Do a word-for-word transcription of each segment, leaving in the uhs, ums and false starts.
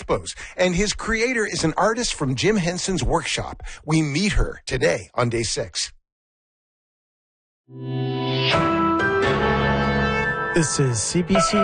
expos, and his creator is an artist from Jim Henson's workshop. We meet her today on day six. This is C B C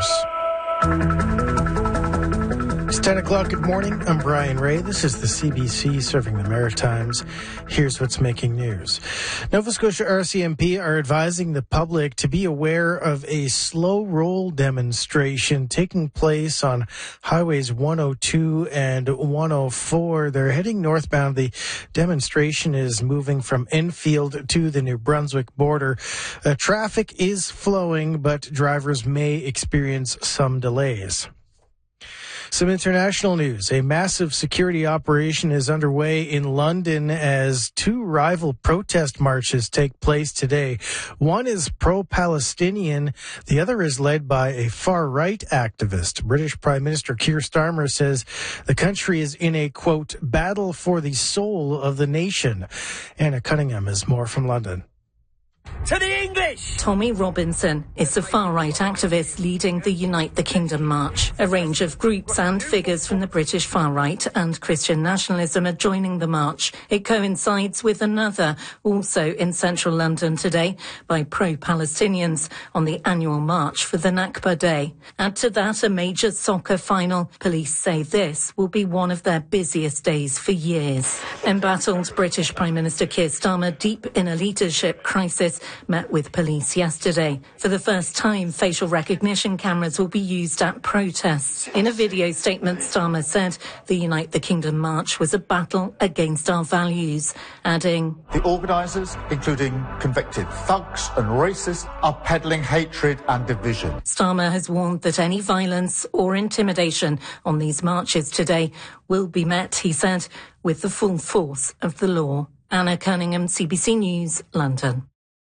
News. It's ten o'clock. Good morning. I'm Brian Ray. This is the C B C serving the Maritimes. Here's what's making news. Nova Scotia R C M P are advising the public to be aware of a slow roll demonstration taking place on highways one oh two and one oh four. They're heading northbound. The demonstration is moving from Enfield to the New Brunswick border. Uh, traffic is flowing, but drivers may experience some delays. Some international news. A massive security operation is underway in London as two rival protest marches take place today. One is pro-Palestinian. The other is led by a far-right activist. British Prime Minister Keir Starmer says the country is in a, quote, battle for the soul of the nation. Anna Cunningham has more from London. To the English! Tommy Robinson is the far-right activist leading the Unite the Kingdom march. A range of groups and figures from the British far-right and Christian nationalism are joining the march. It coincides with another, also in central London today, by pro-Palestinians on the annual march for the Nakba Day. Add to that a major soccer final. Police say this will be one of their busiest days for years. Embattled British Prime Minister Keir Starmer, deep in a leadership crisis, met with police yesterday. For the first time, facial recognition cameras will be used at protests. In a video statement, Starmer said the Unite the Kingdom march was a battle against our values, adding, "The organisers, including convicted thugs and racists, are peddling hatred and division." Starmer has warned that any violence or intimidation on these marches today will be met, he said, with the full force of the law. Anna Cunningham, C B C News, London.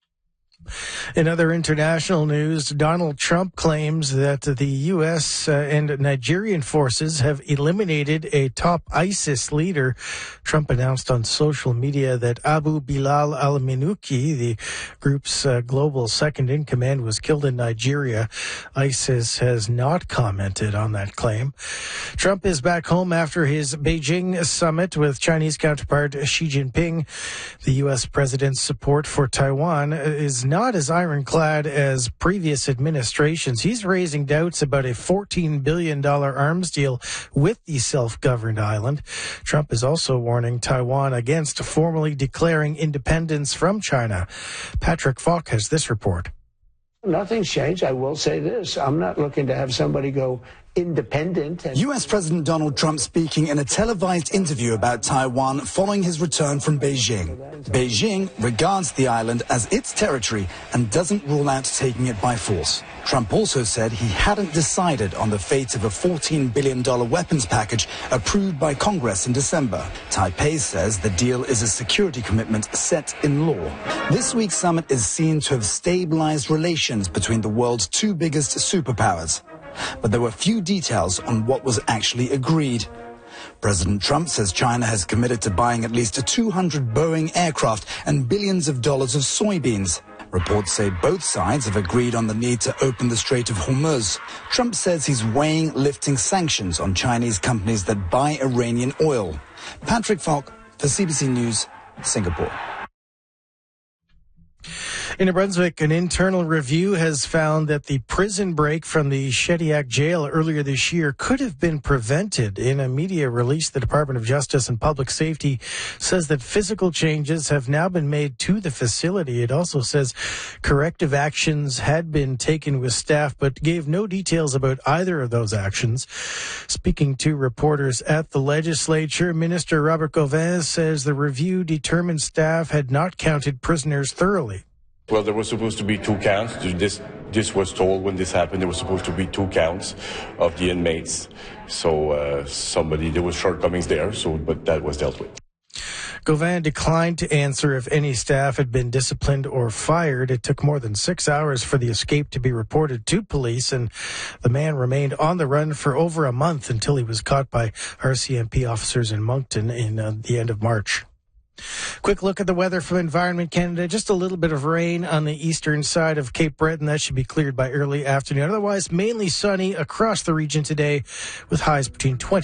In other international news, Donald Trump claims that the U S uh, and Nigerian forces have eliminated a top ISIS leader. Trump announced on social media that Abu Bilal al-Minuki, the group's uh, global second-in-command, was killed in Nigeria. ISIS has not commented on that claim. Trump is back home after his Beijing summit with Chinese counterpart Xi Jinping. The U S president's support for Taiwan is not not as ironclad as previous administrations. He's raising doubts about a fourteen billion dollars arms deal with the self-governed island. Trump is also warning Taiwan against formally declaring independence from China. Patrick Falk has this report. Nothing's changed. I will say this. I'm not looking to have somebody go independent. And U S President Donald Trump speaking in a televised interview about Taiwan following his return from Beijing. Beijing regards the island as its territory and doesn't rule out taking it by force. Trump also said he hadn't decided on the fate of a fourteen billion dollars weapons package approved by Congress in December. Taipei says the deal is a security commitment set in law. This week's summit is seen to have stabilized relations between the world's two biggest superpowers. But there were few details on what was actually agreed. President Trump says China has committed to buying at least two hundred Boeing aircraft and billions of dollars of soybeans. Reports say both sides have agreed on the need to open the Strait of Hormuz. Trump says he's weighing lifting sanctions on Chinese companies that buy Iranian oil. Patrick Falk for C B C News, Singapore. In New Brunswick, an internal review has found that the prison break from the Shediac jail earlier this year could have been prevented. In a media release, the Department of Justice and Public Safety says that physical changes have now been made to the facility. It also says corrective actions had been taken with staff, but gave no details about either of those actions. Speaking to reporters at the legislature, Minister Robert Gauvin says the review determined staff had not counted prisoners thoroughly. Well, there was supposed to be two counts. This this was told when this happened. There was supposed to be two counts of the inmates. So uh, somebody, there was shortcomings there, so but that was dealt with. Gauvin declined to answer if any staff had been disciplined or fired. It took more than six hours for the escape to be reported to police, and the man remained on the run for over a month until he was caught by R C M P officers in Moncton in uh, the end of March. Quick look at the weather from Environment Canada. Just a little bit of rain on the eastern side of Cape Breton. That should be cleared by early afternoon. Otherwise, mainly sunny across the region today with highs between twenty